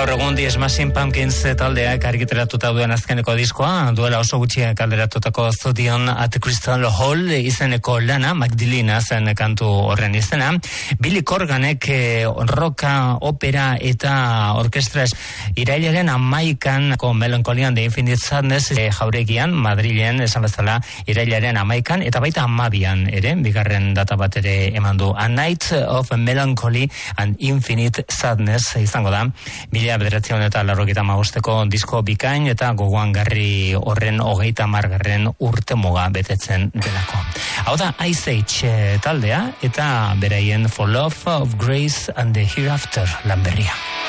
Gaur egun The Smashing Pumpkins taldeak argitaratuta duen azkeneko diskoa, duela oso gutxiak alderatutako Zodion at Crystal Hall izeneko lana, Magdalena zen kantu horren izena. Billy Corganek roka, opera eta orkestra irailaren 11 Melankolian The Infinite Sadness jauregian, Madrilen esan bezala irailaren 11 eta baita 12an ere, bigarren data bat ere eman du. A Night of Melancholy and Infinite Sadness izango da. 1985 disko bikain eta gogoangarri horren 30. urtemuga betetzen delako. Hau da Ice Age taldea eta beraien For Love of Grace and the Hereafter lan berria.